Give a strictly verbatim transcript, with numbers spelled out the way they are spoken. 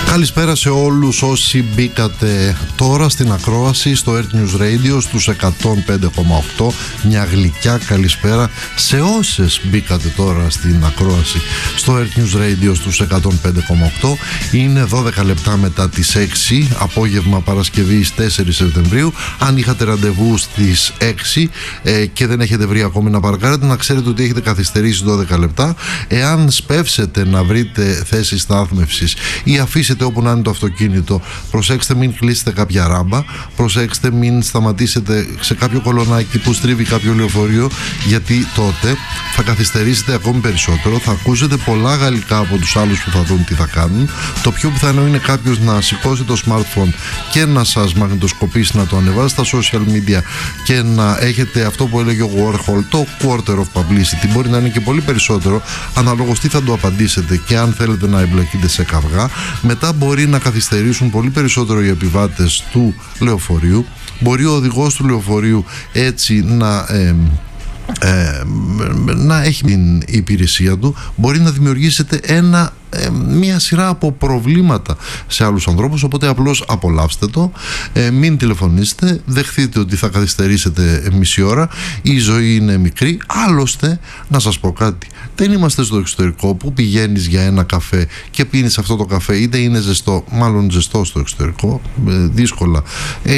Καλησπέρα σε όλους όσοι μπήκατε τώρα στην ακρόαση στο Earth News Radio στους εκατόν πέντε κόμμα οκτώ. Μια γλυκιά καλησπέρα σε όσες μπήκατε τώρα στην ακρόαση στο Earth News Radio στους εκατόν πέντε κόμμα οκτώ. Είναι δώδεκα λεπτά μετά τις έξι, απόγευμα Παρασκευής τέσσερις Σεπτεμβρίου. Αν είχατε ραντεβού στις έξι ε, και δεν έχετε βρει ακόμη να παρκάρετε, να ξέρετε ότι έχετε καθυστερήσει δώδεκα λεπτά. Εάν σπεύσετε να βρείτε θέση στάθμευσης ή αφήσετε όπου να είναι το αυτοκίνητο, προσέξτε μην κλείσετε κάποια ράμπα, προσέξτε μην σταματήσετε σε κάποιο κολονάκι που στρίβει κάποιο λεωφορείο, γιατί τότε θα καθυστερήσετε ακόμη περισσότερο, θα ακούσετε πολλά γαλλικά από τους άλλους που θα δουν τι θα κάνουν. Το πιο πιθανό είναι κάποιος να σηκώσει το smartphone και να σας μαγνητοσκοπήσει, να το ανεβάσει στα social media και να έχετε αυτό που έλεγε ο Warhol, το quarter of publicity. Μπορεί να είναι και πολύ περισσότερο, αναλόγως τι θα του απαντήσετε και αν θέλετε να εμπλακείτε σε καυγά. Μετά μπορεί να καθυστερήσουν πολύ περισσότερο οι επιβάτες του λεωφορείου. Μπορεί ο οδηγός του λεωφορείου έτσι να... Ε, Ε, να έχει την υπηρεσία του. Μπορεί να δημιουργήσετε ένα, ε, μια σειρά από προβλήματα σε άλλους ανθρώπους, οπότε απλώς απολαύστε το, ε, μην τηλεφωνήσετε, δεχτείτε ότι θα καθυστερήσετε μισή ώρα, η ζωή είναι μικρή. Άλλωστε, να σας πω κάτι, δεν είμαστε στο εξωτερικό που πηγαίνεις για ένα καφέ και πίνεις αυτό το καφέ, είτε είναι ζεστό, μάλλον ζεστό στο εξωτερικό, ε, δύσκολα, ε,